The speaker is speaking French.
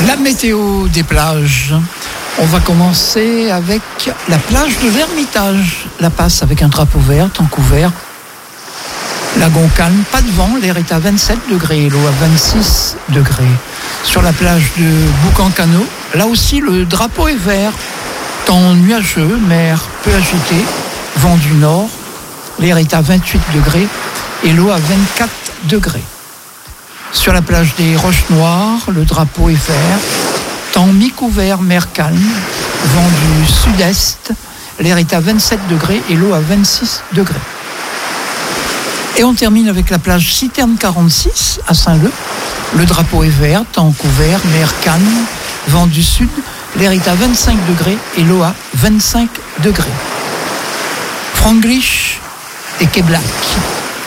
La météo des plages. On va commencer avec la plage de l'Ermitage. La Passe avec un drapeau vert, temps couvert. Lagon calme, pas de vent, l'air est à 27 degrés, l'eau à 26 degrés. Sur la plage de Boucancano, là aussi le drapeau est vert. Temps nuageux, mer peu agitée, vent du nord. L'air est à 28 degrés et l'eau à 24 degrés. Sur la plage des Roches Noires, le drapeau est vert. Temps mi-couvert, mer calme, vent du sud-est. L'air est à 27 degrés et l'eau à 26 degrés. Et on termine avec la plage Citerne 46 à Saint-Leu. Le drapeau est vert, temps couvert, mer calme, vent du sud. L'air est à 25 degrés et l'eau à 25 degrés. Franglish et Quai Black.